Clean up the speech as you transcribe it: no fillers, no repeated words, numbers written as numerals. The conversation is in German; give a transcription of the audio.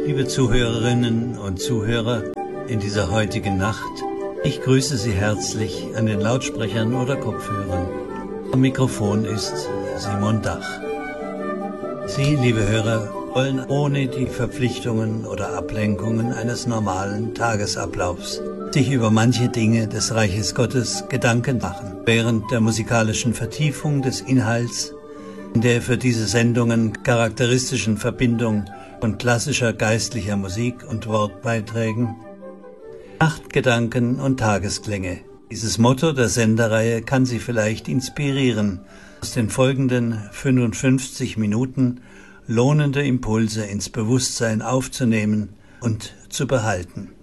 Liebe Zuhörerinnen und Zuhörer, in dieser heutigen Nacht, ich grüße Sie herzlich an den Lautsprechern oder Kopfhörern. Am Mikrofon ist Simon Dach. Sie, liebe Hörer, wollen ohne die Verpflichtungen oder Ablenkungen eines normalen Tagesablaufs sich über manche Dinge des Reiches Gottes Gedanken machen. Während der musikalischen Vertiefung des Inhalts, in der für diese Sendungen charakteristischen Verbindung von klassischer geistlicher Musik und Wortbeiträgen, Nachtgedanken und Tagesklänge. Dieses Motto der Sendereihe kann Sie vielleicht inspirieren, aus den folgenden 55 Minuten lohnende Impulse ins Bewusstsein aufzunehmen und zu behalten.